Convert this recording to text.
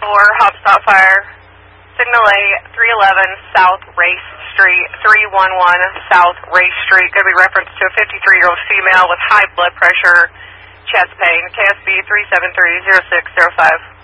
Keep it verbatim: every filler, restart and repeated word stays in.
four, hotspot fire. Signal A, three eleven South Race Street, three one one South Race Street. Going to be reference to a fifty-three-year-old female with high blood pressure, chest pain. K S B three seven three zero six zero five.